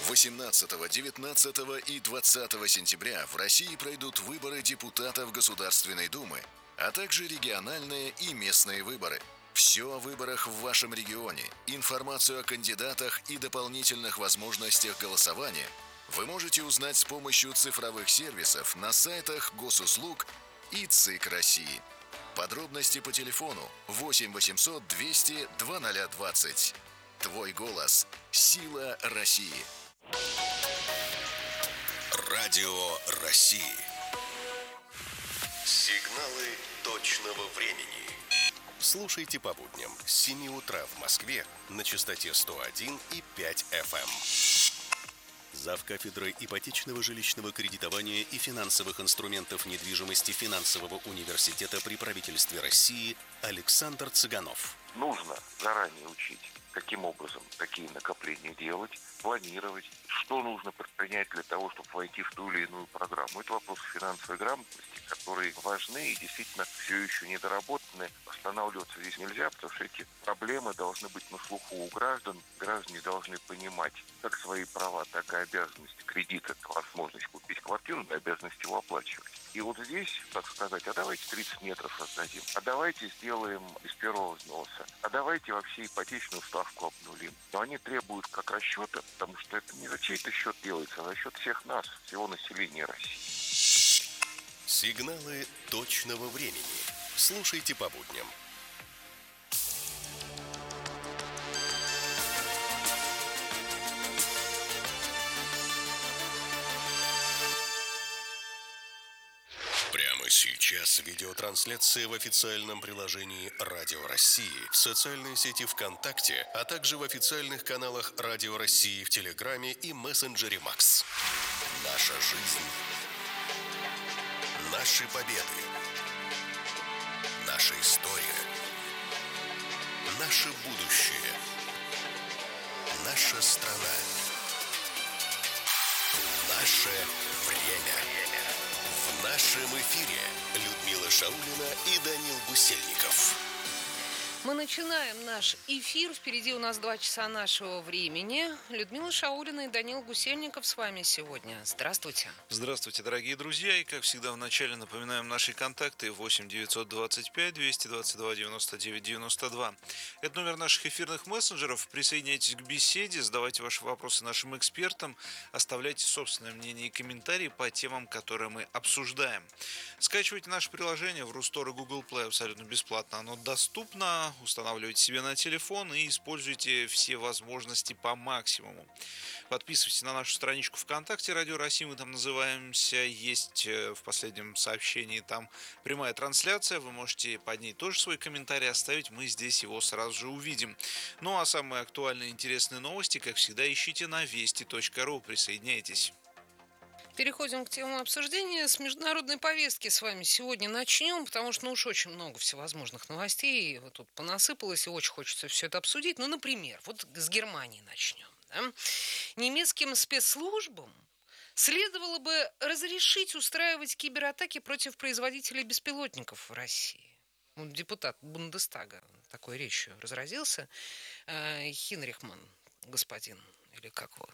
18, 19 и 20 сентября в России пройдут выборы депутатов Государственной Думы, а также региональные и местные выборы. Все о выборах в вашем регионе, информацию о кандидатах и дополнительных возможностях голосования вы можете узнать с помощью цифровых сервисов на сайтах Госуслуг и ЦИК России. Подробности по телефону 8 800 200 2020. Твой голос – сила России. Радио России. Сигналы точного времени. Слушайте по будням с 7 утра в Москве на частоте 101,5 FM. Завкафедрой ипотечного жилищного кредитования и финансовых инструментов недвижимости Финансового университета при правительстве России Александр Цыганов. Нужно заранее учить, каким образом такие накопления делать, планировать, что нужно предпринять для того, чтобы войти в ту или иную программу. Это вопросы финансовой грамотности, которые важны и действительно все еще недоработаны. Останавливаться здесь нельзя, потому что эти проблемы должны быть на слуху у граждан. Граждане должны понимать как свои права, так и обязанности. Кредит – это возможность купить квартиру, и обязанность его оплачивать. И вот здесь, так сказать, а давайте 30 метров раздадим, а давайте сделаем из первого взноса, а давайте вообще ипотечную ставку обнулим. Но они требуют как расчета, потому что это не за чей-то счет делается, а за счет всех нас, всего населения России. Сигналы точного времени. Слушайте по будням. Прямо сейчас видеотрансляция в официальном приложении Радио России, в социальной сети ВКонтакте, а также в официальных каналах Радио России в Телеграме и мессенджере Макс. Наша жизнь. Наши победы. Наша история. Наше будущее. Наша страна. Наше время. В нашем эфире Людмила Шаулина и Данил Гусельников. Мы начинаем наш эфир. Впереди у нас 2 часа нашего времени. Людмила Шаулина и Данил Гусельников с вами сегодня. Здравствуйте. Здравствуйте, дорогие друзья. И, как всегда, вначале напоминаем наши контакты 8 925 222 99 92. Это номер наших эфирных мессенджеров. Присоединяйтесь к беседе, задавайте ваши вопросы нашим экспертам, оставляйте собственное мнение и комментарии по темам, которые мы обсуждаем. Скачивайте наше приложение в Рустор и Google Play абсолютно бесплатно. Оно доступно. Устанавливайте себе на телефон и используйте все возможности по максимуму. Подписывайтесь на нашу страничку ВКонтакте Радио России, мы там называемся. Есть в последнем сообщении там прямая трансляция. Вы можете под ней тоже свой комментарий оставить. Мы здесь его сразу же увидим. Ну а самые актуальные и интересные новости, как всегда, ищите на вести.ру. Присоединяйтесь. Переходим к теме обсуждения. С международной повестки с вами сегодня начнем, потому что уж очень много всевозможных новостей вот тут понасыпалось, и очень хочется все это обсудить. Ну, например, вот с Германии начнем. Да? Немецким спецслужбам следовало бы разрешить устраивать кибератаки против производителей беспилотников в России. Депутат Бундестага такой речью разразился. Хинрихман, господин, или как его?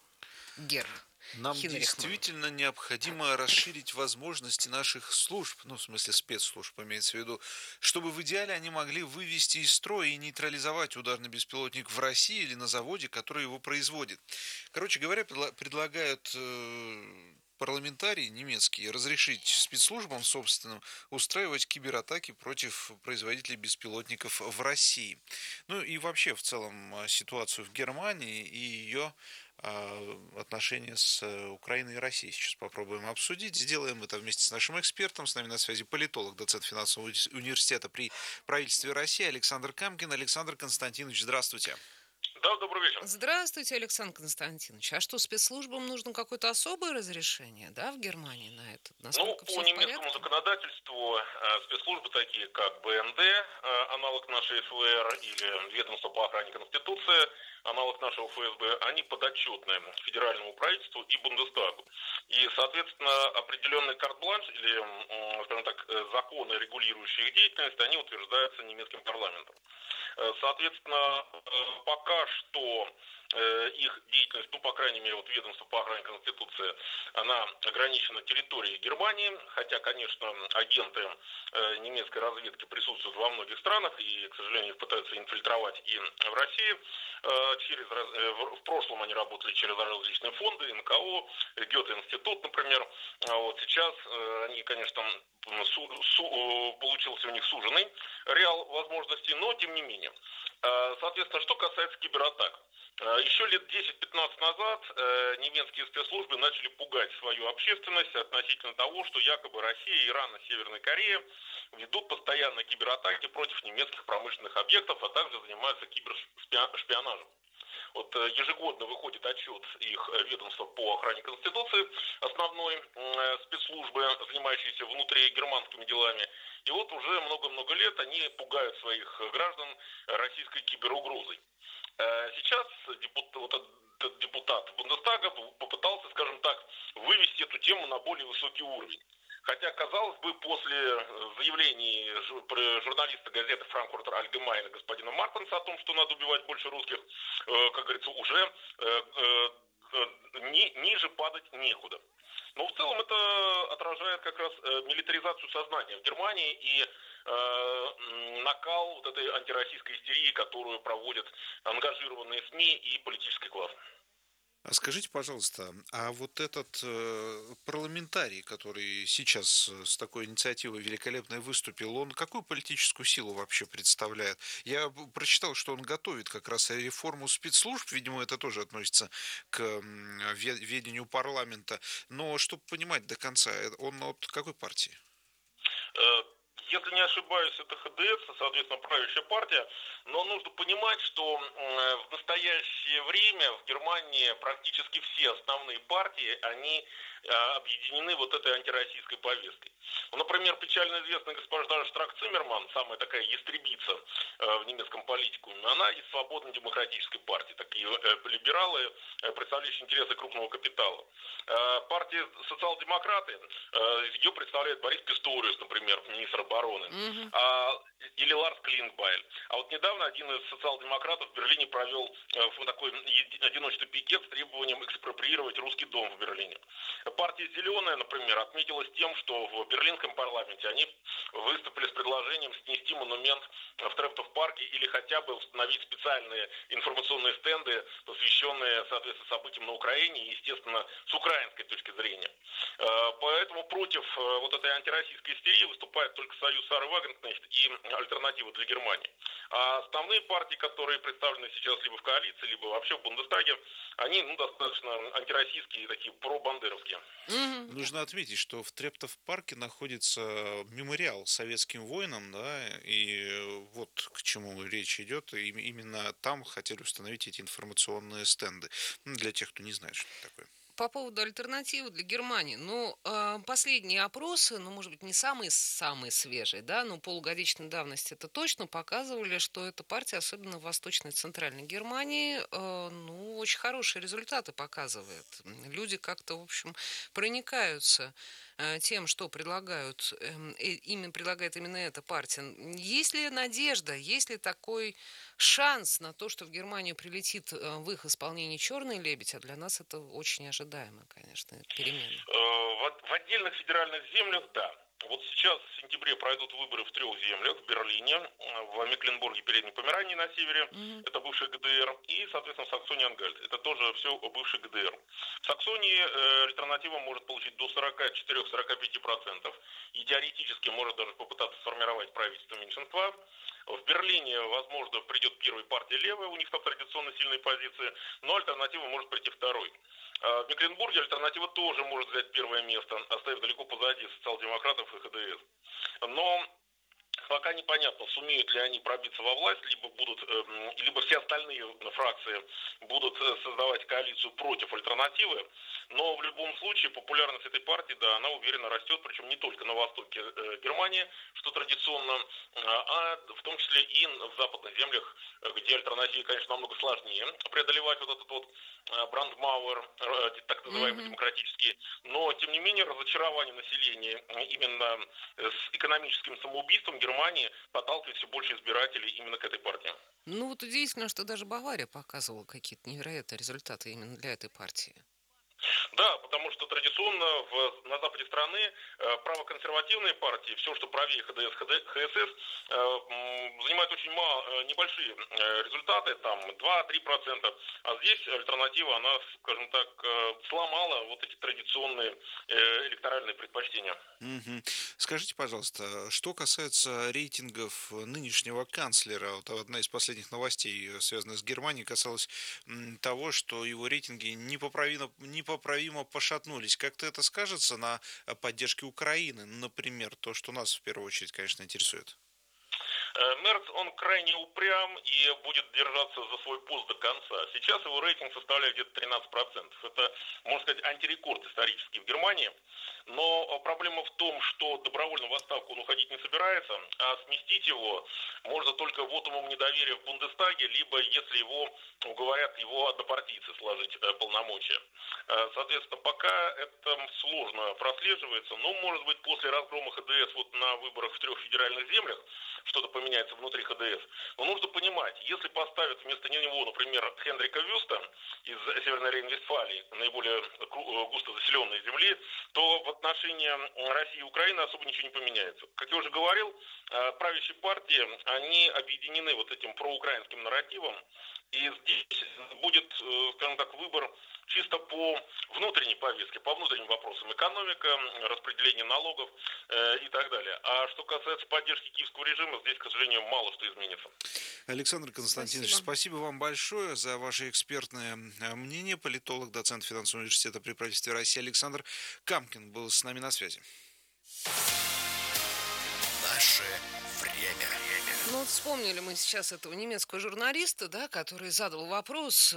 Нам действительно необходимо расширить возможности наших служб, ну, в смысле спецслужб имеется в виду, чтобы в идеале они могли вывести из строя и нейтрализовать ударный беспилотник в России или на заводе, который его производит. Короче говоря, предлагают парламентарии немецкие разрешить спецслужбам собственным устраивать кибератаки против производителей беспилотников в России. Ну и вообще в целом ситуацию в Германии и ее отношения с Украиной и Россией сейчас попробуем обсудить. Сделаем это вместе с нашим экспертом. С нами на связи политолог, доцент финансового университета при правительстве России Александр Камкин. Александр Константинович, здравствуйте. Да, добрый вечер. Здравствуйте, Александр Константинович. А что, спецслужбам нужно какое-то особое разрешение, да, в Германии на это? Насколько по немецкому законодательству спецслужбы такие, как БНД, аналог нашей ФВР, или Ведомство по охране Конституции, аналог нашего ФСБ, они подотчетны федеральному правительству и Бундестагу. И, соответственно, определенный карт-бланш или, скажем так, законы, регулирующие их деятельность, они утверждаются немецким парламентом. Соответственно, пока что их деятельность, ну, по крайней мере, вот ведомство по охране Конституции, она ограничена территорией Германии, хотя, конечно, агенты немецкой разведки присутствуют во многих странах, и, к сожалению, их пытаются инфильтровать и в России. В прошлом они работали через различные фонды, НКО, Гёте-институт, например. Вот сейчас они, конечно, получился у них суженный реал возможностей, но тем не менее. Соответственно, что касается кибератак. Еще лет 10-15 назад немецкие спецслужбы начали пугать свою общественность относительно того, что якобы Россия, Иран и Северная Корея ведут постоянно кибератаки против немецких промышленных объектов, а также занимаются кибершпионажем. Вот ежегодно выходит отчет их ведомства по охране Конституции, основной спецслужбы, занимающейся внутригерманскими делами. И вот уже много-много лет они пугают своих граждан российской киберугрозой. Сейчас этот депутат Бундестага попытался, скажем так, вывести эту тему на более высокий уровень. Хотя, казалось бы, после заявлений журналиста газеты «Франкфуртер Альгемайна» господина Мартенса о том, что надо убивать больше русских, как говорится, уже ниже падать некуда. Но в целом это отражает как раз милитаризацию сознания в Германии и накал вот этой антироссийской истерии, которую проводят ангажированные СМИ и политический класс. А скажите, пожалуйста, а вот этот парламентарий, который сейчас с такой инициативой великолепной выступил, он какую политическую силу вообще представляет? Я прочитал, что он готовит как раз реформу спецслужб, видимо, это тоже относится к ведению парламента, но чтобы понимать до конца, он от какой партии? Если не ошибаюсь, это ХДС, соответственно, правящая партия. Но нужно понимать, что в настоящее время в Германии практически все основные партии, они объединены вот этой антироссийской повесткой. Ну, например, печально известная госпожа Штрак-Циммерман, самая такая ястребица в немецком политикуме, она из Свободно-демократической партии, такие либералы, представляющие интересы крупного капитала. Партия социал-демократы, ее представляет Борис Писториус, например, министр обороны, или Ларс Клингбайль. А вот недавно один из социал-демократов в Берлине провел такой одиночный пикет с требованием экспроприировать русский дом в Берлине. Партия «Зеленая», например, отметилась тем, что в берлинском парламенте они выступили с предложением снести монумент в Трепптов-парке или хотя бы установить специальные информационные стенды, посвященные, соответственно, событиям на Украине и, естественно, с украинской точки зрения. Поэтому против вот этой антироссийской истерии выступает только Союз Сары Вагенкнехт и Альтернатива для Германии. А основные партии, которые представлены сейчас либо в коалиции, либо вообще в Бундестаге, они достаточно антироссийские, такие пробандеровские. Нужно отметить, что в Трептов-парке находится мемориал советским воинам, да, и вот к чему речь идет. И именно там хотели установить эти информационные стенды. Для тех, кто не знает, что это такое. По поводу альтернативы для Германии. Последние опросы, может быть, не самые свежие, да, но полугодичной давности это точно показывали, что эта партия, особенно в Восточной и Центральной Германии, очень хорошие результаты показывает. Люди как-то, в общем, проникаются тем, что предлагает именно эта партия. Есть ли надежда, есть ли такой шанс на то, что в Германию прилетит в их исполнении «Черный лебедь», а для нас это очень ожидаемо, конечно, перемена. В отдельных федеральных землях, да. Вот сейчас в сентябре пройдут выборы в 3 землях: в Берлине, в Мекленбурге, Передней Померании на севере, это бывшая ГДР, и, соответственно, в Саксонии-Ангальт, это тоже все бывший ГДР. В Саксонии альтернатива может получить до 44-45%, и теоретически может даже попытаться сформировать правительство меньшинства. В Берлине, возможно, придет первая партия левая, у них там традиционно сильные позиции, но альтернатива может прийти второй. В Мекленбурге альтернатива тоже может взять первое место, оставив далеко позади социал-демократов и ХДС. Но пока непонятно, сумеют ли они пробиться во власть, либо все остальные фракции будут создавать коалицию против альтернативы. Но в любом случае популярность этой партии, да, она уверенно растет, причем не только на востоке Германии, что традиционно, а в том числе и в западных землях, где альтернативе, конечно, намного сложнее преодолевать вот этот брандмауэр, так называемый демократический. Но, тем не менее, разочарование населения именно с экономическим самоубийством Германии Германии подталкивает все больше избирателей именно к этой партии. Ну вот удивительно, что даже Бавария показывала какие-то невероятные результаты именно для этой партии. Да, потому что традиционно на западе страны правоконсервативные партии, все, что правее ХДС, ХСС, занимают очень небольшие результаты, там 2-3%. А здесь альтернатива, она, скажем так, сломала вот эти традиционные электоральные предпочтения. Мгм. Скажите, пожалуйста, что касается рейтингов нынешнего канцлера, вот одна из последних новостей, связанная с Германией, касалась того, что его рейтинги непоправимо пошатнулись. Как-то это скажется на поддержке Украины, например, то, что нас в первую очередь, конечно, интересует? Мерц, он крайне упрям и будет держаться за свой пост до конца. Сейчас его рейтинг составляет где-то 13%. Это, можно сказать, антирекорд исторический в Германии. Но проблема в том, что добровольно в отставку он уходить не собирается, а сместить его можно только вотумом недоверия в Бундестаге, либо если его уговорят его однопартийцы сложить полномочия. Соответственно, пока это сложно прослеживается, но, может быть, после разгрома ХДС вот на выборах в 3 федеральных землях что-то поменяется внутри ХДС. Но нужно понимать, если поставят вместо него, например, Хендрика Вюста из Северной Рейн-Вестфалии, наиболее густо заселенной земли, то в отношении России и Украины особо ничего не поменяется. Как я уже говорил, правящие партии, они объединены вот этим проукраинским нарративом, и здесь будет, скажем так, выбор чисто по внутренней повестке, по внутренним вопросам: экономика, распределение налогов и так далее. А что касается поддержки киевского режима, здесь, к сожалению, мало что изменится. Александр Константинович, спасибо вам большое за ваше экспертное мнение. Политолог, доцент финансового университета при правительстве России Александр Камкин был с нами на связи. Наше время. Ну вот вспомнили мы сейчас этого немецкого журналиста, да, который задал вопрос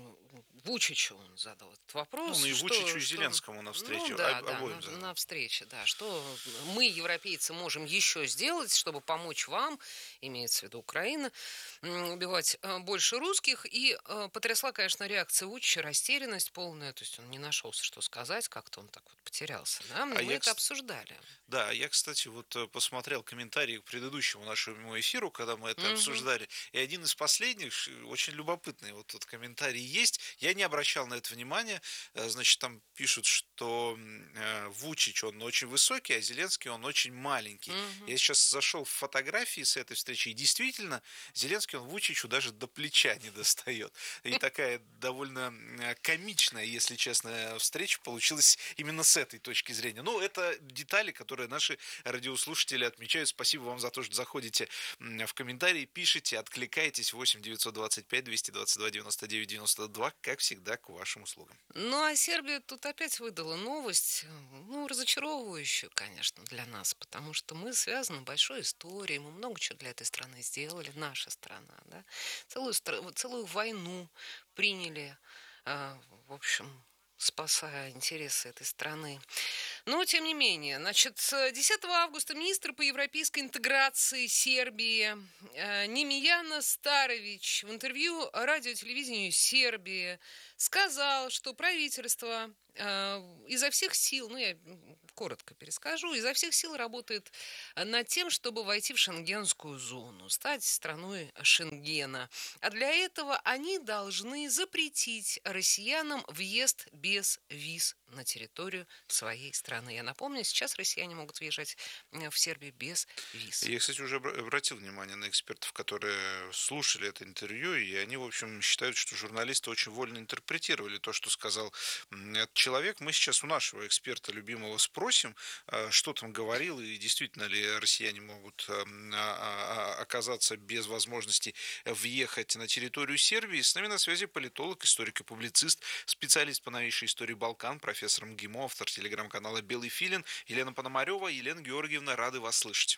Вучичу, он задал этот вопрос. Ну и Вучичу, и Зеленскому на встрече. Ну, да, обоим на встрече, да. Что мы, европейцы, можем еще сделать, чтобы помочь вам, имеется в виду Украина, убивать больше русских. И потрясла, конечно, реакция Вучича, растерянность полная. То есть он не нашелся, что сказать, как-то он так вот потерялся. Да? Мы это обсуждали. Да, я, кстати, вот посмотрел комментарии к предыдущему нашему эфиру, когда мы это обсуждали. И один из последних, очень любопытный вот тут комментарий есть. Я не обращал на это внимания. Значит, там пишут, что Вучич, он очень высокий, а Зеленский, он очень маленький. Я сейчас зашел в фотографии с этой встречи, и действительно, Зеленский, он Вучичу даже до плеча не достает. И такая довольно комичная, если честно, встреча получилась именно с этой точки зрения. Ну, это детали, которые наши радиослушатели отмечают. Спасибо вам за то, что заходите в комментарии, пишите, откликаетесь. 8 925 222 99 92, как всегда, к вашим услугам. Ну, а Сербия тут опять выдала новость, разочаровывающую, конечно, для нас, потому что мы связаны большой историей, мы много чего для этой страны сделали, наша страна, да, целую войну приняли, в общем, спасая интересы этой страны. Но, тем не менее, значит, 10 августа министр по европейской интеграции Сербии Немияна Старович в интервью радио-телевидению Сербии сказал, что правительство изо всех сил, я коротко перескажу, изо всех сил работает над тем, чтобы войти в шенгенскую зону, стать страной Шенгена. А для этого они должны запретить россиянам въезд без виз на территорию своей страны. Я напомню, сейчас россияне могут въезжать в Сербию без виз. Я, кстати, уже обратил внимание на экспертов, которые слушали это интервью, и они, в общем, считают, что журналисты очень вольно интерпретировали то, что сказал этот человек. Мы сейчас у нашего эксперта любимого спросим, что там говорил, и действительно ли россияне могут оказаться без возможности въехать на территорию Сербии. С нами на связи политолог, историк и публицист, специалист по новейшей истории Балкан, профессор МГИМО, автор телеграм-канала «Белый филин» Елена Пономарева. Елена Георгиевна, рады вас слышать.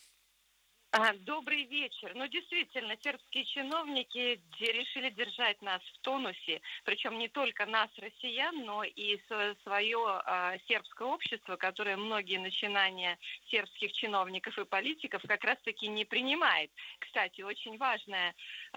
Добрый вечер. Действительно, сербские чиновники решили держать нас в тонусе, причем не только нас, россиян, но и свое сербское общество, которое многие начинания сербских чиновников и политиков как раз-таки не принимает. Кстати, очень важная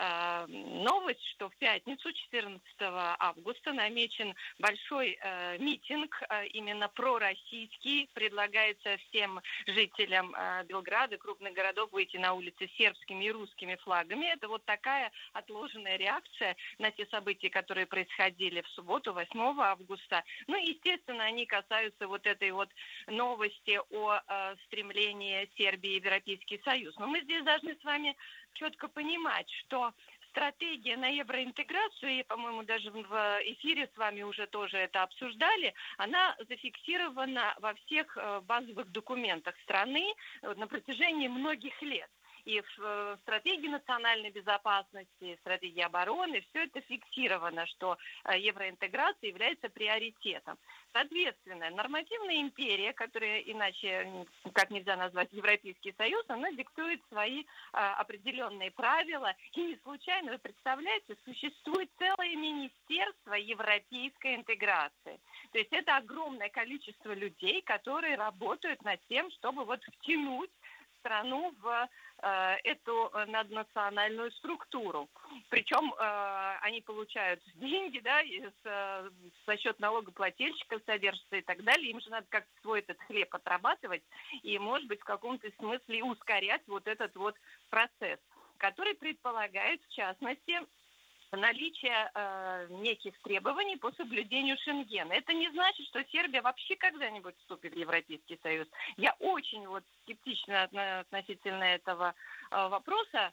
новость, что в пятницу, 14 августа, намечен большой митинг, именно пророссийский. Предлагается всем жителям Белграда, крупных городов, выйти на улицы с сербскими и русскими флагами. Это вот такая отложенная реакция на те события, которые происходили в субботу, 8 августа. Ну, естественно, они касаются вот этой вот новости о стремлении Сербии в Европейский Союз. Но мы здесь должны с вами четко понимать, что стратегия на евроинтеграцию, и, по-моему, даже в эфире с вами уже тоже это обсуждали, она зафиксирована во всех базовых документах страны на протяжении многих лет. И в стратегии национальной безопасности, стратегии обороны, все это фиксировано, что евроинтеграция является приоритетом. Соответственно, нормативная империя, которая иначе как нельзя назвать Европейский Союз, она диктует свои определенные правила. И не случайно, вы представляете, существует целое министерство европейской интеграции. То есть это огромное количество людей, которые работают над тем, чтобы вот втянуть страну в эту наднациональную структуру. Причем они получают деньги, да, за счет налогоплательщиков содержатся и так далее. Им же надо как-то свой этот хлеб отрабатывать и, может быть, в каком-то смысле ускорять вот этот вот процесс, который предполагает, в частности, наличие неких требований по соблюдению Шенгена. Это не значит, что Сербия вообще когда-нибудь вступит в Европейский Союз. Я очень вот скептично относительно этого вопроса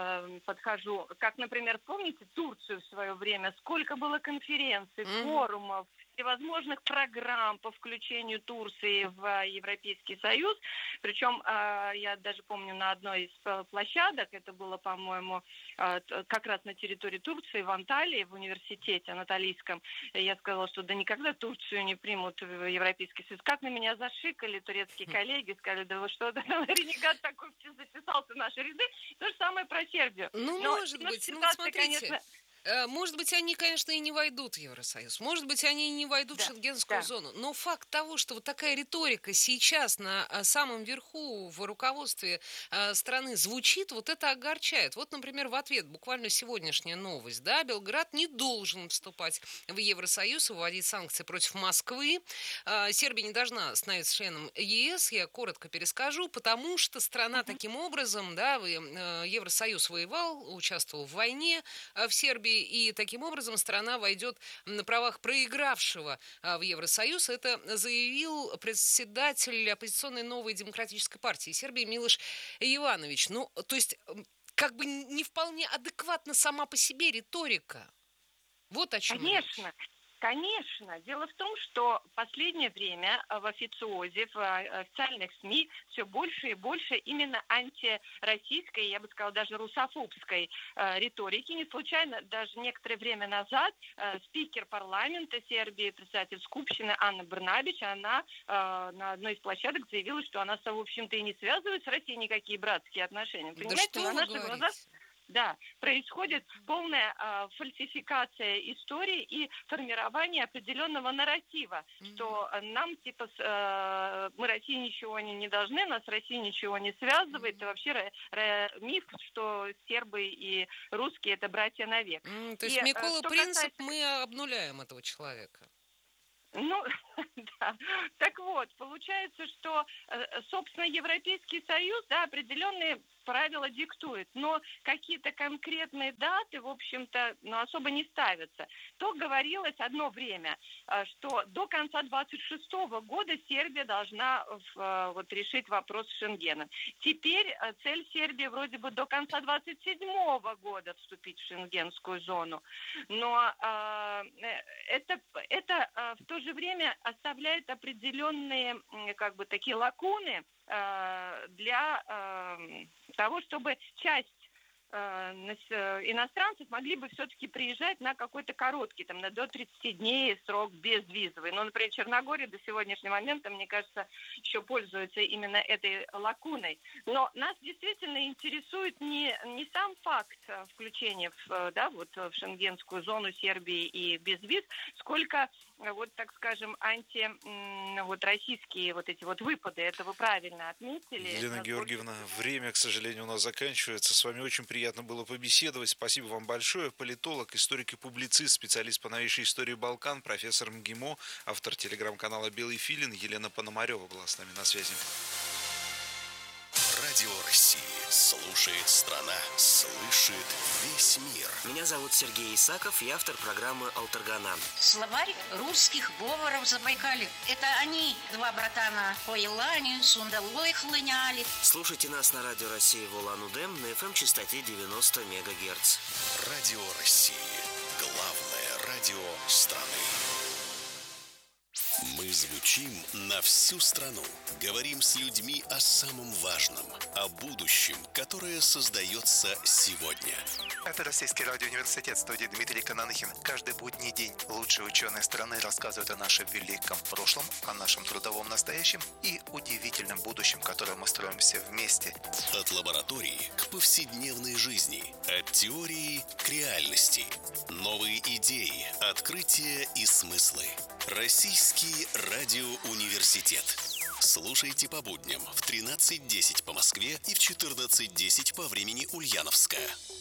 подхожу. Как, например, помните Турцию в свое время? Сколько было конференций, форумов, всевозможных программ по включению Турции в Европейский Союз. Причем я даже помню на одной из площадок, это было, по-моему, как раз на территории Турции, в Анталии, в университете анатолийском, я сказала, что да никогда Турцию не примут в Европейский Союз. Как на меня зашикали турецкие коллеги, сказали, да вы что, да, ренегат такой записался в наши ряды. То же самое про Сербию. Ну, но может быть, ну, вот смотрите. Конечно, может быть, они, конечно, и не войдут в Евросоюз. Может быть, они и не войдут в шенгенскую зону. Но факт того, что вот такая риторика сейчас на самом верху в руководстве страны звучит, вот это огорчает. Вот, например, в ответ буквально сегодняшняя новость. Да, Белград не должен вступать в Евросоюз и вводить санкции против Москвы. Сербия не должна становиться членом ЕС. Я коротко перескажу. Потому что страна таким образом, да, Евросоюз воевал, участвовал в войне в Сербии. И таким образом страна войдет на правах проигравшего в Евросоюз. Это заявил председатель оппозиционной новой демократической партии Сербии Милош Иванович. Ну, то есть, как бы не вполне адекватна сама по себе риторика. Вот о чем Конечно. Конечно. Дело в том, что в последнее время в официозе, в официальных СМИ все больше и больше именно антироссийской, я бы сказала, даже русофобской риторики. Не случайно даже некоторое время назад спикер парламента Сербии, председатель Скупщины Анна Брнабич, она на одной из площадок заявила, что она, в общем-то, и не связывает с Россией никакие братские отношения. Понимаете, да что на наших глазах да, происходит полная фальсификация истории и формирование определенного нарратива, что нам, типа, мы России ничего не должны, нас Россия ничего не связывает, и вообще миф, что сербы и русские – это братья навек. То есть Микола принцип, мы обнуляем этого человека. Ну, да. Так вот, получается, что, собственно, Европейский Союз, да, определенные правила диктует, но какие-то конкретные даты, в общем-то, особо не ставятся. То говорилось одно время, что до конца 26 года Сербия должна вот, решить вопрос с Шенгеном. Теперь цель Сербии вроде бы до конца 27 года вступить в шенгенскую зону. Но это в то же время оставляет определенные, как бы, такие лакуны для того, чтобы часть иностранцев могли бы все-таки приезжать на какой-то короткий, там, до 30 дней срок безвизовый. Ну, например, Черногория до сегодняшнего момента, мне кажется, еще пользуется именно этой лакуной. Но нас действительно интересует не сам факт включения в шенгенскую зону Сербии и безвиз, сколько, вот, так скажем, российские вот эти вот выпады. Это вы правильно отметили. Елена Георгиевна, время, к сожалению, у нас заканчивается. С вами очень приятно было побеседовать. Спасибо вам большое. Политолог, историк и публицист, специалист по новейшей истории Балкан, профессор МГИМО, автор телеграм-канала «Белый филин» Елена Пономарева была с нами на связи. Радио России. Слушает страна. Слышит весь мир. Меня зовут Сергей Исаков, я автор программы «Алтаргана». Словарь русских говоров Забайкалья. Это они, два братана, по Елане, Сундалой хлыняли. Слушайте нас на Радио России в Улан-Удэ на FM-частоте 90 МГц. Радио России. Главное радио страны. Мы звучим на всю страну. Говорим с людьми о самом важном, о будущем, которое создается сегодня. Это Российский радиоуниверситет, студии Дмитрий Кананихин. Каждый будний день лучшие ученые страны рассказывают о нашем великом прошлом, о нашем трудовом настоящем и удивительном будущем, которое мы строим все вместе. От лаборатории к повседневной жизни, от теории к реальности. Новые идеи, открытия и смыслы. Российский радиоуниверситет. Слушайте по будням в 13:10 по Москве и в 14:10 по времени Ульяновска.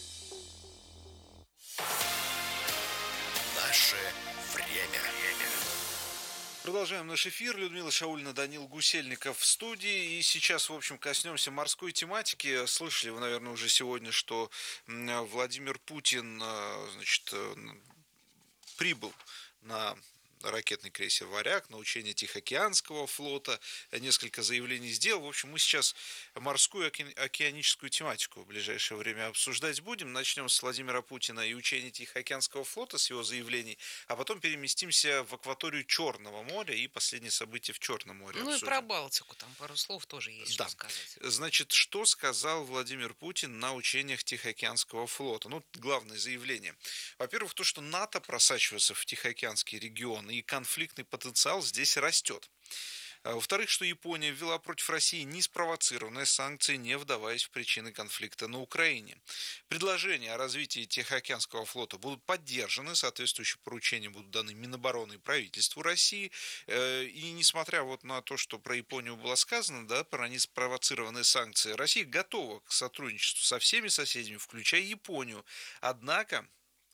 Наше время. Продолжаем наш эфир. Людмила Шаулина, Данил Гусельников в студии. И сейчас, в общем, коснемся морской тематики. Слышали вы, наверное, уже сегодня, что Владимир Путин, значит, прибыл на ракетный крейсер «Варяг», на учение Тихоокеанского флота, несколько заявлений сделал. В общем, мы сейчас морскую океаническую тематику в ближайшее время обсуждать будем. Начнем с Владимира Путина и учения Тихоокеанского флота, с его заявлений, а потом переместимся в акваторию Черного моря и последние события в Черном море Ну обсудим. И про Балтику там пару слов тоже есть Да. что сказать. Значит, что сказал Владимир Путин на учениях Тихоокеанского флота? Ну, главное заявление. Во-первых, то, что НАТО просачивается в Тихоокеанский регион, и конфликтный потенциал здесь растет. Во-вторых, что Япония ввела против России неспровоцированные санкции, не вдаваясь в причины конфликта на Украине. Предложения о развитии Тихоокеанского флота будут поддержаны, соответствующие поручения будут даны Минобороны и правительству России. И несмотря вот на то, что про Японию было сказано, да, про неспровоцированные санкции, Россия готова к сотрудничеству со всеми соседями, включая Японию. Однако...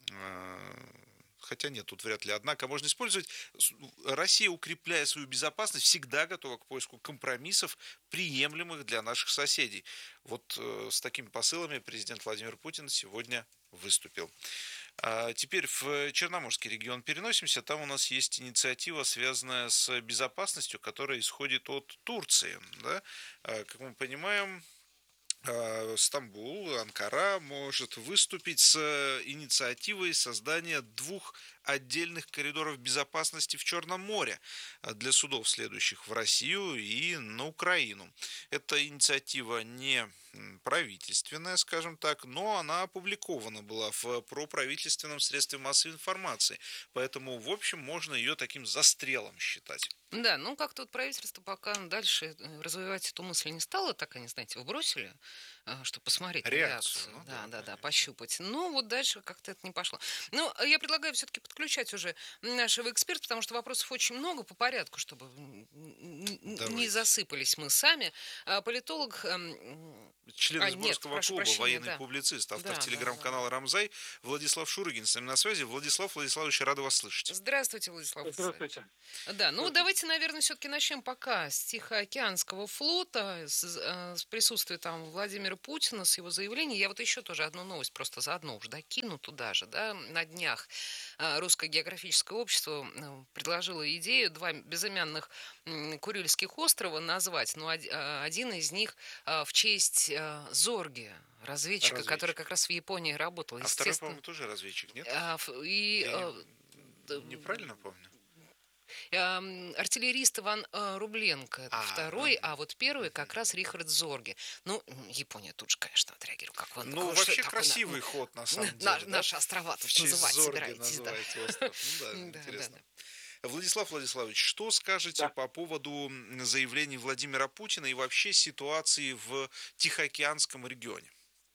Хотя нет, тут вряд ли. Однако можно использовать. Россия, укрепляя свою безопасность, всегда готова к поиску компромиссов, приемлемых для наших соседей. Вот с такими посылами президент Владимир Путин сегодня выступил. Теперь в Черноморский регион переносимся. Там у нас есть инициатива, связанная с безопасностью, которая исходит от Турции. Да? Как мы понимаем, Стамбул, Анкара может выступить с инициативой создания 2 отдельных коридоров безопасности в Черном море для судов, следующих в Россию и на Украину. Эта инициатива не правительственная, скажем так, но она опубликована была в проправительственном средстве массовой информации. Поэтому, в общем, можно ее таким застрелом считать. Да, ну как-то вот правительство пока дальше развивать эту мысль не стало, так они, знаете, выбросили, чтобы посмотреть реакцию. Ну, да, пощупать. Но вот дальше как-то это не пошло. Ну, я предлагаю все-таки подключать уже нашего эксперта, потому что вопросов очень много по порядку, чтобы не засыпались мы сами. Политолог... Член Сборского клуба, военный публицист, автор телеграм-канала «Рамзай» Владислав Шурыгин с нами на связи. Владислав Владиславович, рада вас слышать. Здравствуйте, Владислав Владиславович. Здравствуйте. Да, ну давайте, наверное, все-таки начнем пока с Тихоокеанского флота, с присутствия там Владимира Путина, с его заявлений. Я вот еще тоже одну новость просто заодно уже докину туда же, да, на днях. Русское географическое общество предложило идею 2 безымянных Курильских острова назвать, но один из них в честь Зорге, разведчика, который как раз в Японии работал. А второй, по-моему, тоже разведчик, нет? Неправильно помню? Артиллерист Иван Рубленко, это второй, а вот первый как раз Рихард Зорге. Ну, Япония тут же, конечно, отреагировала. Как он, ну, вообще красивый ход, на самом деле. Наши острова тут называть собираетесь. Да. Интересно. Владислав Владиславович, что скажете по поводу заявлений Владимира Путина и вообще ситуации в Тихоокеанском регионе?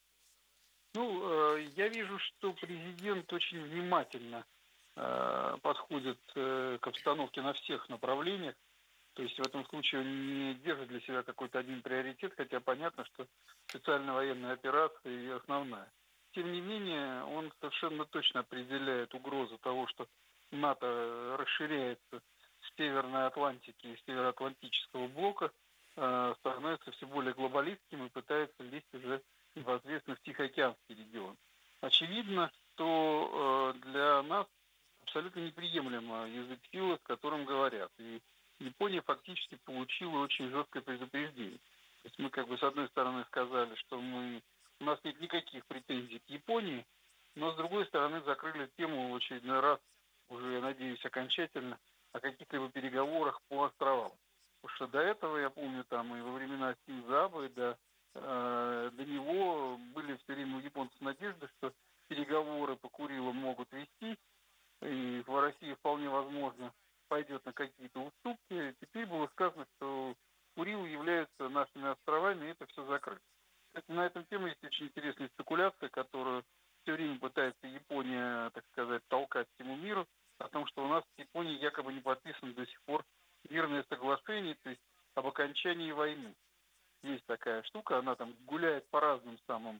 Ну, я вижу, что президент очень внимательно подходит к обстановке на всех направлениях. То есть в этом случае он не держит для себя какой-то один приоритет, хотя понятно, что специальная военная операция и основная. Тем не менее, он совершенно точно определяет угрозу того, что НАТО расширяется с Северной Атлантики и Североатлантического блока становится все более глобалистским и пытается лезть уже непосредственно в Тихоокеанский регион. Очевидно, что для нас абсолютно неприемлемо язык силы, с которым говорят. И Япония фактически получила очень жесткое предупреждение. То есть мы с одной стороны сказали, что у нас нет никаких претензий к Японии, но с другой стороны закрыли тему в очередной раз, уже, я надеюсь, окончательно, о каких-либо переговорах по островам. Потому что до этого, я помню, там и во времена Синдзо Абэ, до него были все время у японцев надежды, что переговоры по Курилам могут вести, и в России вполне возможно пойдет на какие-то уступки. Теперь было сказано, что Курилы являются нашими островами, и это все закрыто. На этом теме есть очень интересная спекуляция, которую все время пытается Япония, так сказать, толкать всему миру, о том, что у нас с Японией якобы не подписано до сих пор мирное соглашение, то есть об окончании войны. Есть такая штука, она там гуляет по разным самым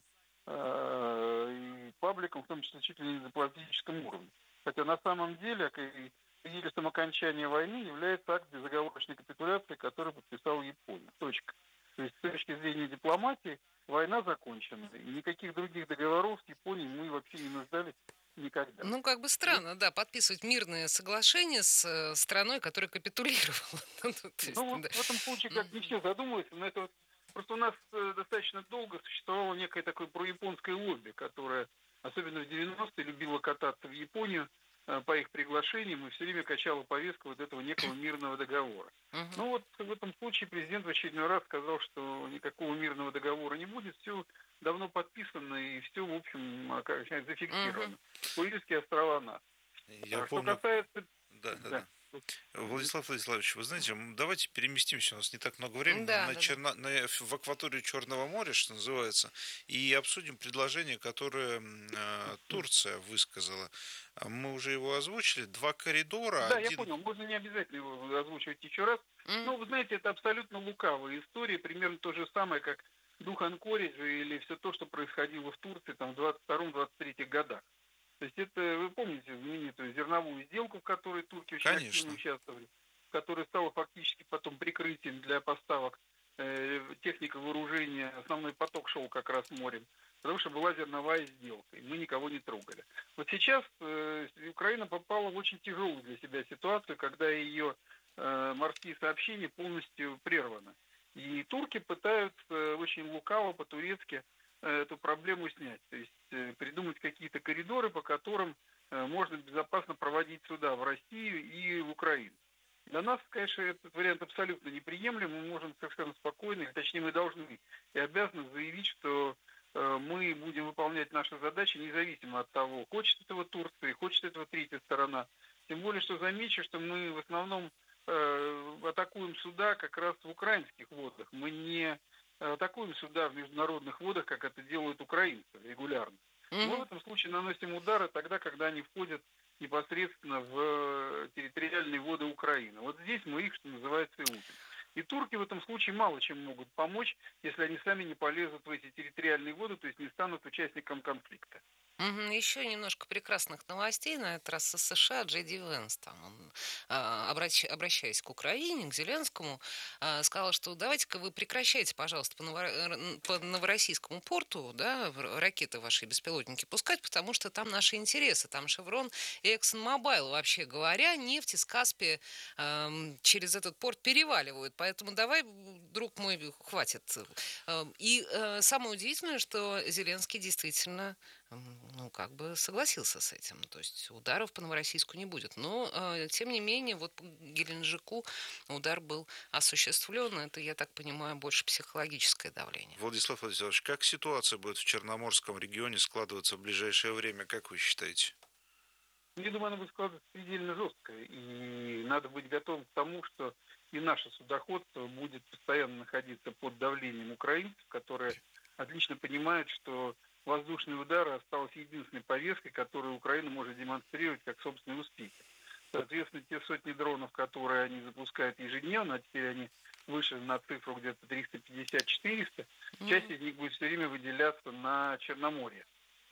пабликам, в том числе чуть ли не на политическом уровне. Хотя на самом деле свидетельством окончания войны является акт безоговорочной капитуляции, который подписала Япония. Точка. То есть с точки зрения дипломатии война закончена. И никаких других договоров с Японией мы вообще не нуждались никогда. Странно, да, подписывать мирное соглашение с страной, которая капитулировала. В этом случае не все задумываются, но это просто у нас достаточно долго существовало некое такое прояпонское лобби, которое, особенно в 90-е, любило кататься в Японию по их приглашениям и все время качало повестку этого некого мирного договора. В этом случае президент в очередной раз сказал, что никакого мирного договора не будет, все давно подписано и все, в общем, зафиксировано. Курильские острова нас. Я помню... Что касается... Да. Владислав Владиславович, вы знаете, давайте переместимся, у нас не так много времени, в акваторию Черного моря, что называется, и обсудим предложение, которое Турция высказала. Мы уже его озвучили, 2 коридора. Да, я понял, можно не обязательно его озвучивать еще раз. Но, вы знаете, это абсолютно лукавая история, примерно то же самое, как дух Анкориджа или все то, что происходило в Турции там, в 22-23 годах. То есть это, вы помните, знаменитую зерновую сделку, в которой турки очень активно участвовали, которая стала фактически потом прикрытием для поставок техники вооружения. Основной поток шел как раз морем, потому что была зерновая сделка, и мы никого не трогали. Вот сейчас Украина попала в очень тяжелую для себя ситуацию, когда ее морские сообщения полностью прерваны. И турки пытаются очень лукаво по-турецки эту проблему снять. То есть придумать какие-то коридоры, по которым можно безопасно проводить суда в Россию и в Украину. Для нас, конечно, этот вариант абсолютно неприемлем. Мы можем совершенно спокойно, точнее мы должны и обязаны заявить, что мы будем выполнять наши задачи независимо от того, хочет этого Турция, хочет этого третья сторона. Тем более, что замечу, что мы в основном атакуем суда как раз в украинских водах. Мы не атакуем суда в международных водах, как это делают украинцы регулярно. Мы в этом случае наносим удары тогда, когда они входят непосредственно в территориальные воды Украины. Вот здесь мы их, что называется, и лупим. И турки в этом случае мало чем могут помочь, если они сами не полезут в эти территориальные воды, то есть не станут участником конфликта. Еще немножко прекрасных новостей, на этот раз со США. Джей Ди Венс, он, обращаясь к Украине, к Зеленскому, сказал, что давайте-ка вы прекращайте, пожалуйста, по Новороссийскому порту, ракеты ваши беспилотники пускать, потому что там наши интересы, там Шеврон и ExxonMobil, вообще говоря, нефть из Каспия через этот порт переваливают, поэтому давай, друг мой, хватит. И самое удивительное, что Зеленский действительно согласился с этим. То есть ударов по Новороссийску не будет. Но, тем не менее, вот по Геленджику удар был осуществлен. Это, я так понимаю, больше психологическое давление. Владислав Владиславович, как ситуация будет в Черноморском регионе складываться в ближайшее время, как вы считаете? Я думаю, она будет складываться предельно жестко. И надо быть готовым к тому, что и наше судоходство будет постоянно находиться под давлением украинцев, которые отлично понимают, что воздушные удары осталась единственной повесткой, которую Украина может демонстрировать как собственные успехи. Соответственно, те сотни дронов, которые они запускают ежедневно, а теперь они вышли на цифру где-то 350-400, часть из них будет все время выделяться на Черноморье.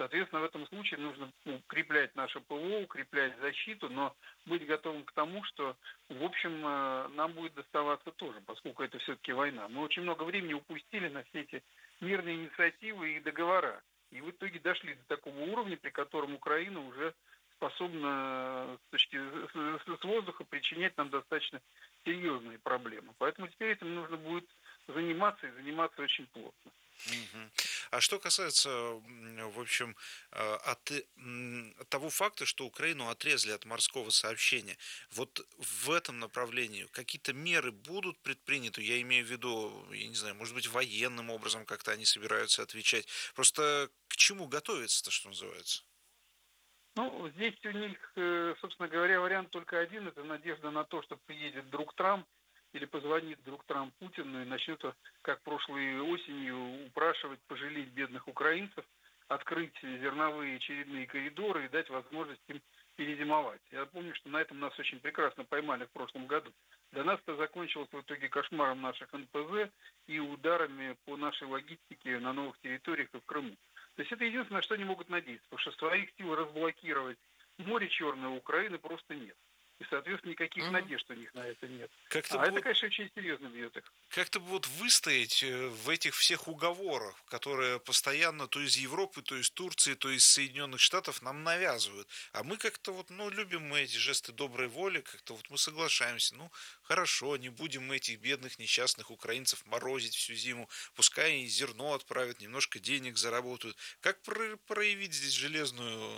Соответственно, в этом случае нужно укреплять наше ПВО, укреплять защиту, но быть готовым к тому, что, в общем, нам будет доставаться тоже, поскольку это все-таки война. Мы очень много времени упустили на все эти мирные инициативы и договора. И в итоге дошли до такого уровня, при котором Украина уже способна с воздуха причинять нам достаточно серьезные проблемы. Поэтому теперь этим нужно будет заниматься и заниматься очень плотно. А что касается, в общем, от того факта, что Украину отрезали от морского сообщения, вот в этом направлении какие-то меры будут предприняты? Я имею в виду, я не знаю, может быть, военным образом как-то они собираются отвечать. Просто к чему готовиться-то, что называется? Ну, здесь у них, собственно говоря, вариант только один. Это надежда на то, что приедет друг Трамп или позвонит друг Трамп Путину и начнет, как прошлой осенью, упрашивать, пожалеть бедных украинцев, открыть зерновые очередные коридоры и дать возможность им перезимовать. Я помню, что на этом нас очень прекрасно поймали в прошлом году. Для нас это закончилось в итоге кошмаром наших НПЗ и ударами по нашей логистике на новых территориях и в Крыму. То есть это единственное, на что они могут надеяться, потому что своих сил разблокировать море Черное у Украины просто нет. И, соответственно, никаких надежд у них на это нет. Это, конечно, очень серьезно бьет их. Как-то вот выстоять в этих всех уговорах, которые постоянно то из Европы, то из Турции, то из Соединенных Штатов нам навязывают. А мы как-то вот, любим мы эти жесты доброй воли, как-то вот мы соглашаемся. Хорошо, не будем мы этих бедных несчастных украинцев морозить всю зиму. Пускай и зерно отправят, немножко денег заработают. Как проявить здесь железную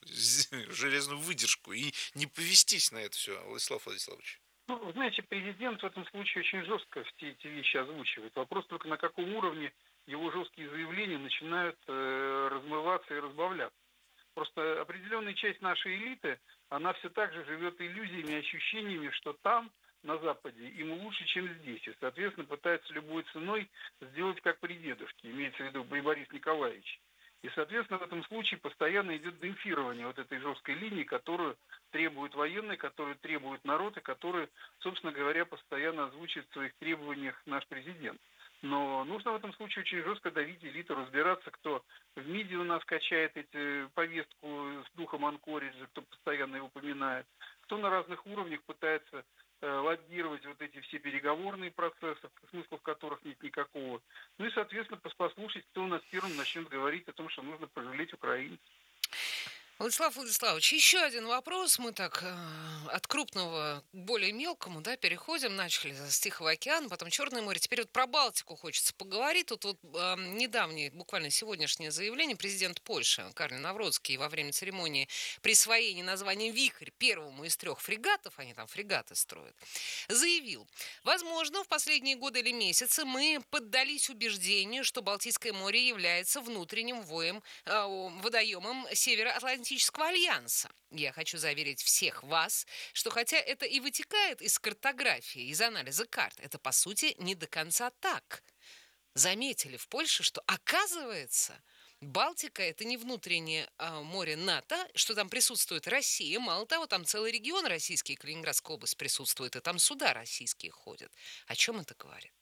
выдержку и не повестись на это все, Владислав Владиславович? Знаете, президент в этом случае очень жестко все эти вещи озвучивает. Вопрос только, на каком уровне его жесткие заявления начинают размываться и разбавляться. Просто определенная часть нашей элиты, она все так же живет иллюзиями, ощущениями, что там, на Западе, им лучше, чем здесь. И, соответственно, пытаются любой ценой сделать как при дедушке, имеется в виду при Борисе Николаевиче. И, соответственно, в этом случае постоянно идет демпфирование вот этой жесткой линии, которую требуют военные, которую требует народ, и которую, собственно говоря, постоянно озвучивает в своих требованиях наш президент. Но нужно в этом случае очень жестко давить элиту, разбираться, кто в МИДе у нас качает повестку с духом Анкориджа, кто постоянно его упоминает, кто на разных уровнях пытается лоббировать вот эти все переговорные процессы, смысла в которых нет никакого. И, соответственно, послушать, кто у нас первым начнет говорить о том, что нужно пожалеть украинцев. Владислав Владиславович, еще один вопрос. Мы так от крупного к более мелкому переходим. Начали с Тихого океана, потом Черное море. Теперь вот про Балтику хочется поговорить. Тут недавнее, буквально сегодняшнее заявление президент Польши Карл Навроцкий во время церемонии присвоения названия «Вихрь» первому из 3 фрегатов, они там фрегаты строят, заявил: возможно, в последние годы или месяцы мы поддались убеждению, что Балтийское море является внутренним водоемом Североатлантического альянса. Я хочу заверить всех вас, что хотя это и вытекает из картографии, из анализа карт, это по сути не до конца так. Заметили в Польше, что оказывается Балтика — это не внутреннее море НАТО, что там присутствует Россия. Мало того, там целый регион российский, Калининградская область присутствует, и там суда российские ходят. О чем это говорит?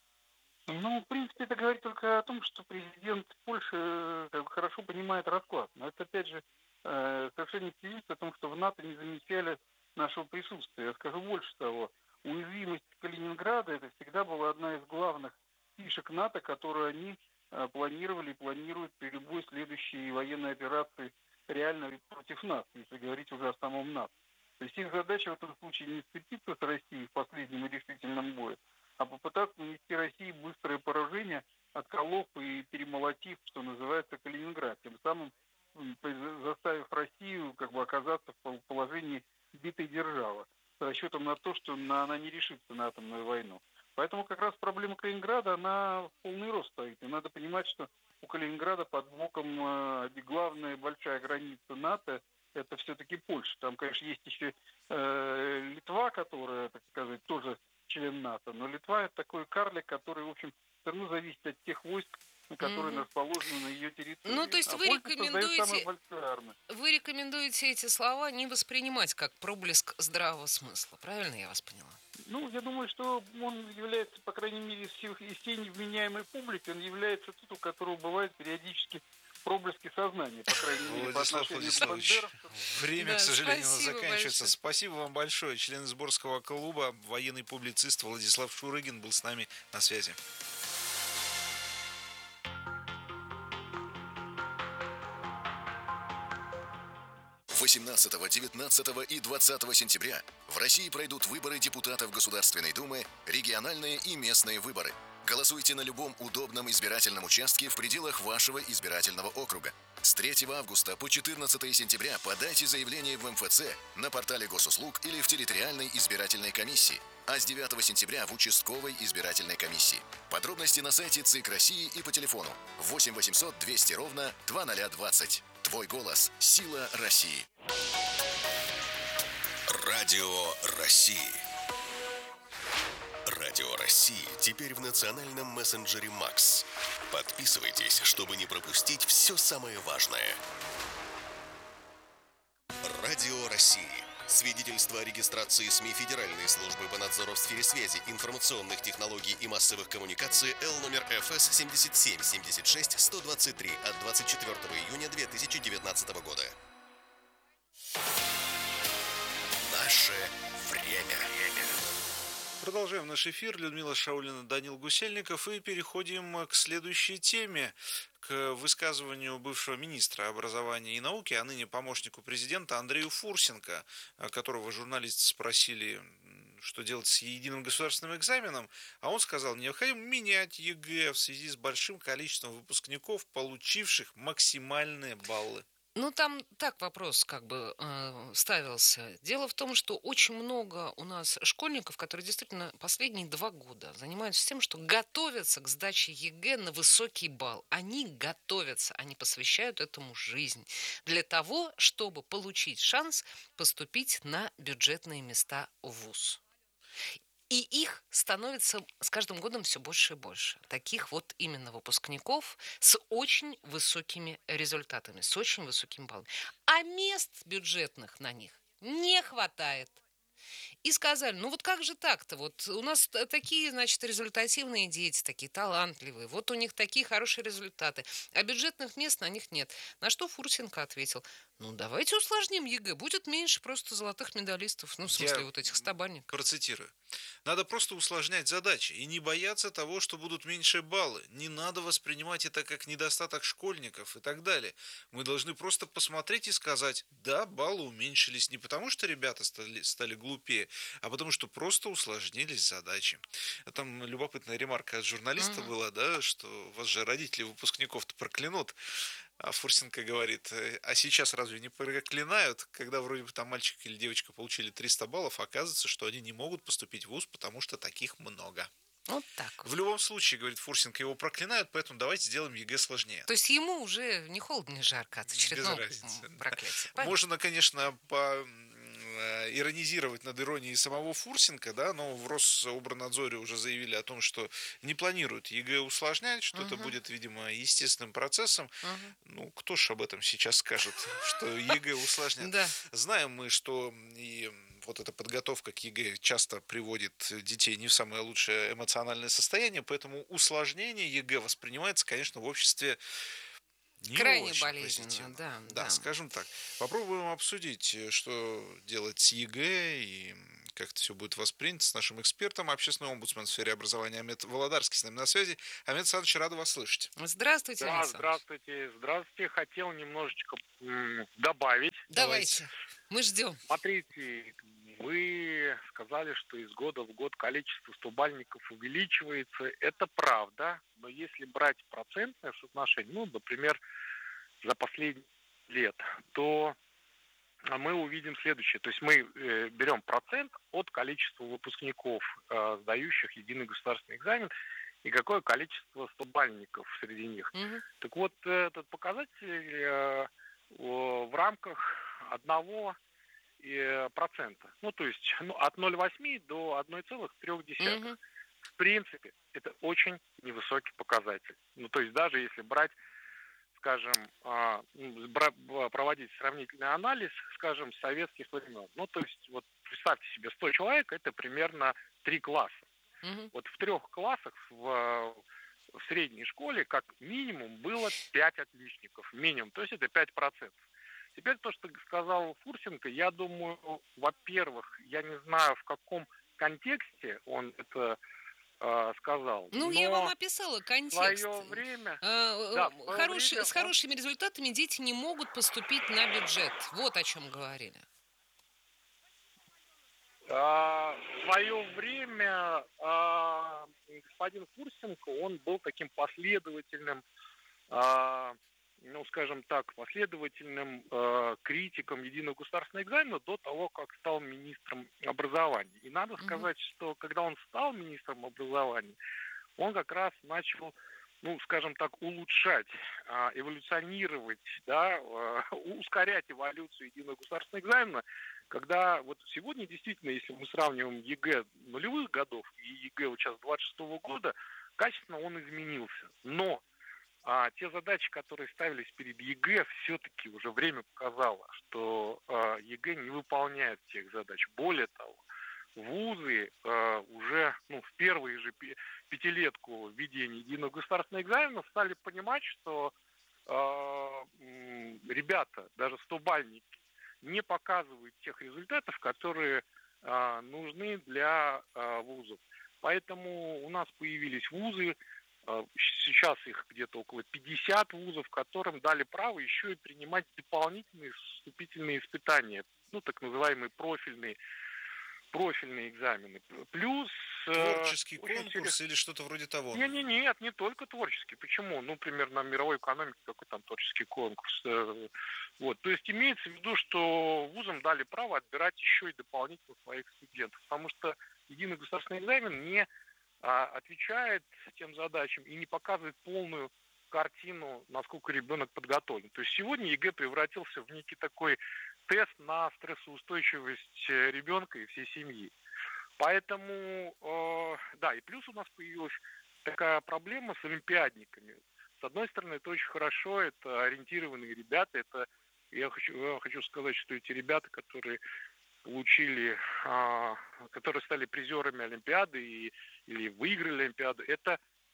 В принципе, это говорит только о том, что президент Польши хорошо понимает расклад. Но это, опять же, совершенно не свидетельствует о том, что в НАТО не замечали нашего присутствия. Я скажу больше того. Уязвимость Калининграда — это всегда была одна из главных фишек НАТО, которую они планировали и планируют при любой следующей военной операции реально против нас, если говорить уже о самом НАТО. То есть их задача в этом случае не сцепиться с Россией в последнем и решительном бою, а попытаться нанести России быстрое поражение, отколов и перемолотив, что называется, Калининград, тем самым заставив Россию оказаться в положении битой державы, с расчетом на то, что она не решится на атомную войну. Поэтому как раз проблема Калининграда, она в полный рост стоит. И надо понимать, что у Калининграда под боком главная большая граница НАТО — это все-таки Польша. Там, конечно, есть еще Литва, которая, так сказать, тоже член НАТО. Но Литва — это такой карлик, который, в общем, все равно зависит от тех войск, которые расположены на ее территории. То есть вы рекомендуете эти слова не воспринимать как проблеск здравого смысла. Правильно я вас поняла? Я думаю, что он является, по крайней мере, из всей невменяемой публики, он является тот, у которого бывает периодически проблески сознания, по крайней мере, по Владислав отношению к Владиславович, бандеровцам. время, Да, к сожалению, у нас спасибо заканчивается. большое. Спасибо вам большое. Член сборского клуба, военный публицист Владислав Шурыгин был с нами на связи. 18, 19 и 20 сентября в России пройдут выборы депутатов Государственной Думы, региональные и местные выборы. Голосуйте на любом удобном избирательном участке в пределах вашего избирательного округа. С 3 августа по 14 сентября подайте заявление в МФЦ, на портале госуслуг или в территориальной избирательной комиссии, а с 9 сентября в участковой избирательной комиссии. Подробности на сайте ЦИК России и по телефону 8 800 200 ровно 2020. Твой голос – сила России. Радио России. Радио России теперь в национальном мессенджере Макс. Подписывайтесь, чтобы не пропустить все самое важное. Радио России. Свидетельство о регистрации СМИ Федеральной службы по надзору в сфере связи, информационных технологий и массовых коммуникаций Л номер ФС 77-76-123 от 24 июня 2019 года. Наше время. Продолжаем наш эфир. Людмила Шаулина, Данил Гусельников. И переходим к следующей теме. К высказыванию бывшего министра образования и науки, а ныне помощнику президента Андрею Фурсенко, которого журналисты спросили, что делать с единым государственным экзаменом, а он сказал, необходимо менять ЕГЭ в связи с большим количеством выпускников, получивших максимальные баллы. Ну, там так вопрос ставился. Дело в том, что очень много у нас школьников, которые действительно последние 2 года занимаются тем, что готовятся к сдаче ЕГЭ на высокий балл. Они готовятся, они посвящают этому жизнь для того, чтобы получить шанс поступить на бюджетные места в вуз. И их становится с каждым годом все больше и больше. Таких вот именно выпускников с очень высокими результатами, с очень высоким баллом. А мест бюджетных на них не хватает. И сказали, ну вот как же так-то? Вот у нас такие, значит, результативные дети, такие талантливые. Вот у них такие хорошие результаты. А бюджетных мест на них нет. На что Фурсенко ответил, ну давайте усложним ЕГЭ. Будет меньше просто золотых медалистов. Ну, в смысле, вот этих стабальников. Процитирую. Надо просто усложнять задачи и не бояться того, что будут меньше баллы. Не надо воспринимать это как недостаток школьников и так далее. Мы должны просто посмотреть и сказать, да, баллы уменьшились не потому, что ребята стали глупее, а потому что просто усложнились задачи. Там любопытная ремарка от журналиста была, да, что вас же родители выпускников-то проклянут. А Фурсенко говорит, а сейчас разве не проклинают, когда вроде бы там мальчик или девочка получили 300 баллов, оказывается, что они не могут поступить в вуз, потому что таких много. Вот так вот. В любом случае, говорит Фурсенко, его проклинают, поэтому давайте сделаем ЕГЭ сложнее. То есть ему уже не холодно, не жарко от очередного проклятия. Можно, конечно, иронизировать над иронией самого Фурсенко, да, но в Рособорнадзоре уже заявили о том, что не планируют ЕГЭ усложнять, что это будет, видимо, естественным процессом. Ну, кто ж об этом сейчас скажет, что ЕГЭ усложнят? Да. Знаем мы, что и вот эта подготовка к ЕГЭ часто приводит детей не в самое лучшее эмоциональное состояние, поэтому усложнение ЕГЭ воспринимается, конечно, в обществе не крайне очень болезненно, позитивно. да. Скажем так. Попробуем обсудить, что делать с ЕГЭ и как это все будет воспринято с нашим экспертом, общественный омбудсмен в сфере образования Амет Володарский с нами на связи. Амет Александрович, рада вас слышать. Здравствуйте, да, здравствуйте. Хотел немножечко добавить. Давайте. Мы ждем. Смотрите, вы сказали, что из года в год количество стобальников увеличивается. Это правда, но если брать процентное соотношение, ну, например, за последние лет, то мы увидим следующее. То есть мы берем процент от количества выпускников, сдающих единый государственный экзамен, и какое количество стобальников среди них. Так вот, этот показатель в рамках 1%. Ну, то есть от 0,8 до 1,3. В принципе, это очень невысокий показатель. Ну, то есть даже если брать, скажем, проводить сравнительный анализ, скажем, с советских времен. Ну, то есть вот представьте себе, 100 человек – это примерно 3 класса. Вот в 3 классах в средней школе как минимум было 5 отличников. Минимум, то есть это 5%. Теперь то, что сказал Фурсенко, я думаю, во-первых, я не знаю, в каком контексте он это сказал. Ну, я вам описала контекст. В свое время... С хорошими результатами дети не могут поступить на бюджет. Вот о чем говорили. В свое время господин Фурсенко, он был таким последовательным, последовательным критиком единого государственного экзамена до того, как стал министром образования. И надо сказать, что когда он стал министром образования, он как раз начал, улучшать, эволюционировать, ускорять эволюцию единого государственного экзамена, когда вот сегодня действительно, если мы сравниваем ЕГЭ нулевых годов и ЕГЭ вот сейчас 26-го года, качественно он изменился. Но те задачи, которые ставились перед ЕГЭ, все-таки уже время показало, что ЕГЭ не выполняет тех задач. Более того, вузы уже в первые же пятилетку введения единого государственного экзамена стали понимать, что ребята, даже 100-бальники, не показывают тех результатов, которые нужны для вузов. Поэтому у нас появились вузы, сейчас их где-то около 50 вузов, которым дали право еще и принимать дополнительные вступительные испытания, так называемые профильные экзамены. Плюс... Творческий конкурс или что-то вроде того? Нет, не только творческий. Почему? Например, на мировой экономике какой там творческий конкурс. Вот. То есть имеется в виду, что вузам дали право отбирать еще и дополнительно своих студентов. Потому что единый государственный экзамен не отвечает тем задачам и не показывает полную картину, насколько ребенок подготовлен. То есть сегодня ЕГЭ превратился в некий такой тест на стрессоустойчивость ребенка и всей семьи. Поэтому, и плюс у нас появилась такая проблема с олимпиадниками. С одной стороны, это очень хорошо, это ориентированные ребята, я хочу сказать, что эти ребята, которые которые стали призерами Олимпиады или выиграли Олимпиаду, это,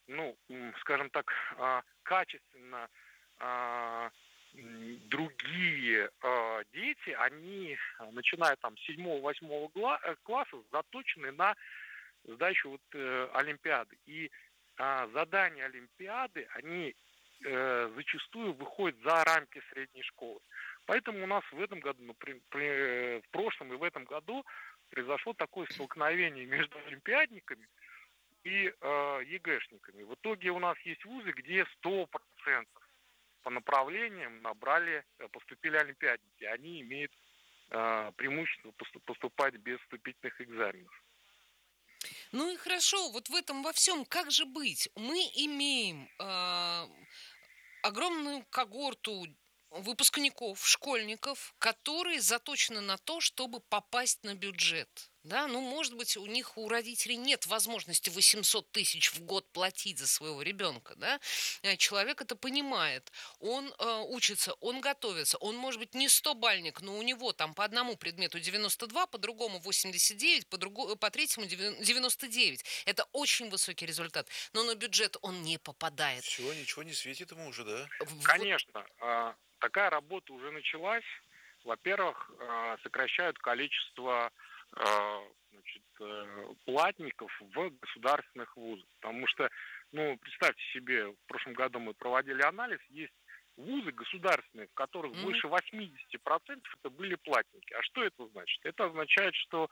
качественно другие дети, они, начиная там с 7-8 класса, заточены на сдачу Олимпиады. И задания Олимпиады, они зачастую выходят за рамки средней школы. Поэтому у нас в этом году, в прошлом и в этом году произошло такое столкновение между олимпиадниками и ЕГЭшниками. В итоге у нас есть вузы, где 100% по направлениям поступили олимпиадники. Они имеют преимущество поступать без вступительных экзаменов. Ну и хорошо, вот в этом во всем как же быть? Мы имеем огромную когорту выпускников, школьников, которые заточены на то, чтобы попасть на бюджет. Да, может быть, у родителей нет возможности 800 тысяч в год платить за своего ребенка. Да? Человек это понимает. Он учится, он готовится. Он, может быть, не 100-бальник, но у него там по одному предмету 92, по другому 89, по третьему 99. Это очень высокий результат. Но на бюджет он не попадает. Все, ничего не светит ему уже, да? Конечно. Такая работа уже началась. Во-первых, сокращают количество платников в государственных вузах. Потому что, представьте себе, в прошлом году мы проводили анализ, есть вузы государственные, в которых больше 80% это были платники. А что это значит? Это означает, что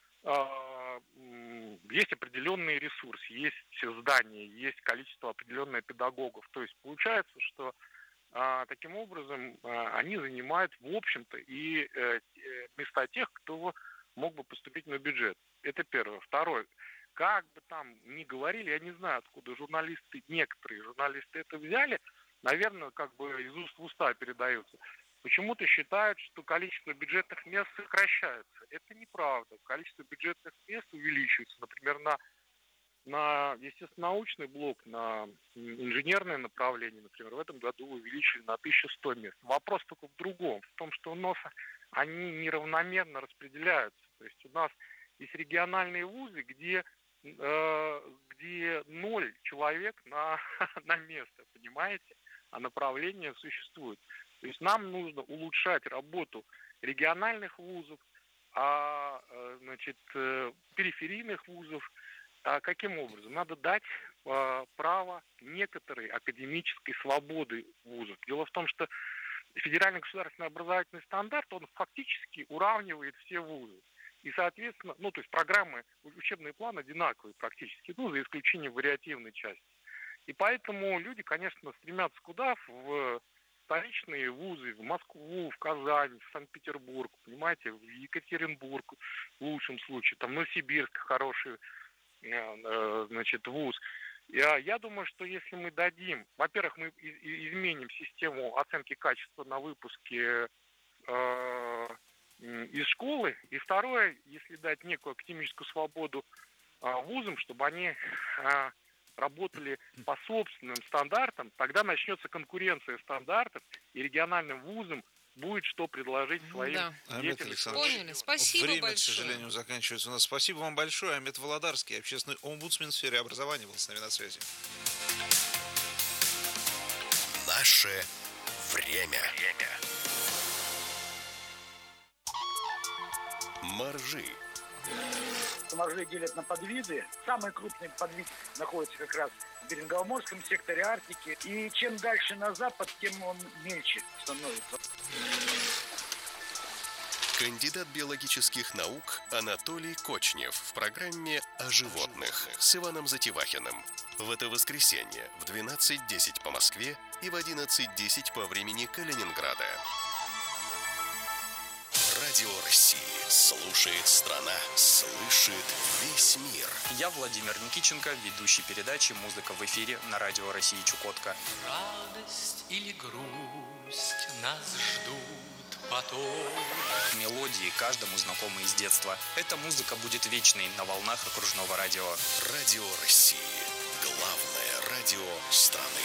есть определенный ресурс, есть здания, есть количество определенное педагогов. То есть получается, что таким образом они занимают, в общем-то, и места тех, кто мог бы поступить на бюджет. Это первое. Второе. Как бы там ни говорили, я не знаю, откуда некоторые журналисты это взяли, наверное, из уст в уста передаются. Почему-то считают, что количество бюджетных мест сокращается. Это неправда. Количество бюджетных мест увеличивается. Например, на естественно-научный блок, на инженерное направление, например, в этом году увеличили на 1100 мест. Вопрос только в другом, в том, что у нас они неравномерно распределяются. То есть у нас есть региональные вузы, где где 0 человек на место, понимаете? А направление существует. То есть нам нужно улучшать работу региональных вузов, периферийных вузов. Каким образом? Надо дать право некоторой академической свободы вузов. Дело в том, что федеральный государственный образовательный стандарт, он фактически уравнивает все вузы. И, соответственно, то есть программы, учебные планы одинаковые практически, за исключением вариативной части. И поэтому люди, конечно, стремятся куда? В столичные вузы, в Москву, в Казань, в Санкт-Петербург, понимаете, в Екатеринбург, в лучшем случае, там Новосибирск хороший, вуз. Я думаю, что если мы дадим, во-первых, мы изменим систему оценки качества на выпуске из школы, и второе, если дать некую академическую свободу вузам, чтобы они работали по собственным стандартам, тогда начнется конкуренция стандартов, и региональным вузам будет что предложить своим детям. Поняли. Спасибо Время, большое. к сожалению, заканчивается у нас. Спасибо вам большое. Амет Володарский, общественный омбудсмен в сфере образования, был с нами на связи. Наше время. Моржи. Моржи делят на подвиды. Самый крупный подвид находится как раз в Берингово-Морском секторе Арктики. И чем дальше на запад, тем он мельче становится. Кандидат биологических наук Анатолий Кочнев в программе «О животных» с Иваном Затевахиным. В это воскресенье в 12:10 по Москве и в 11:10 по времени Калининграда. Радио России. Слушает страна, слышит весь мир. Я Владимир Никитченко, ведущий передачи «Музыка в эфире» на Радио России Чукотка. Радость или грусть нас ждут потом. Мелодии каждому знакомы из детства. Эта музыка будет вечной на волнах окружного радио. Радио России. Главное радио страны.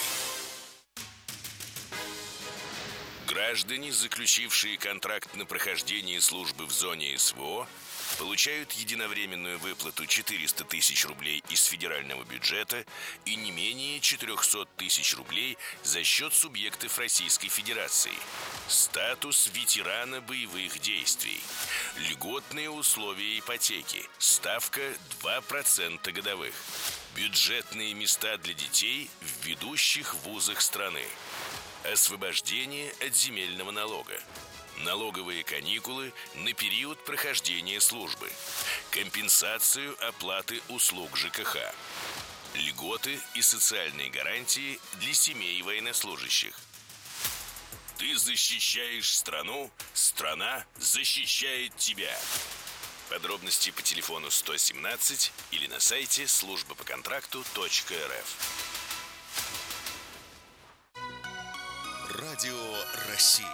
Граждане, заключившие контракт на прохождение службы в зоне СВО, получают единовременную выплату 400 тысяч рублей из федерального бюджета и не менее 400 тысяч рублей за счет субъектов Российской Федерации. Статус ветерана боевых действий. Льготные условия ипотеки. Ставка 2% годовых. Бюджетные места для детей в ведущих вузах страны. Освобождение от земельного налога. Налоговые каникулы на период прохождения службы. Компенсацию оплаты услуг ЖКХ. Льготы и социальные гарантии для семей военнослужащих. Ты защищаешь страну, страна защищает тебя. Подробности по телефону 117 или на сайте службапоконтракту.рф. Радио России.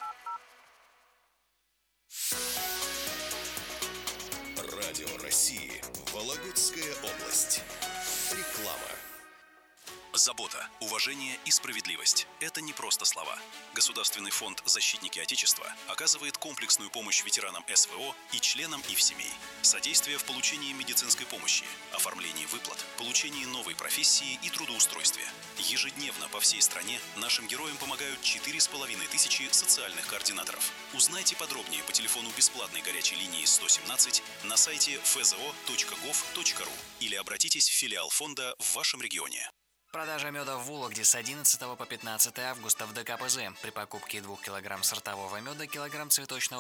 Радио России. Вологодская область. Реклама. Забота, уважение и справедливость – это не просто слова. Государственный фонд «Защитники Отечества» оказывает комплексную помощь ветеранам СВО и членам их семей. Содействие в получении медицинской помощи, оформлении выплат, получении новой профессии и трудоустройстве. Ежедневно по всей стране нашим героям помогают 4500 социальных координаторов. Узнайте подробнее по телефону бесплатной горячей линии 117 на сайте fzo.gov.ru или обратитесь в филиал фонда в вашем регионе. Продажа меда в Вологде с 11 по 15 августа в ДКПЗ. При покупке 2 кг сортового меда, килограмм цветочного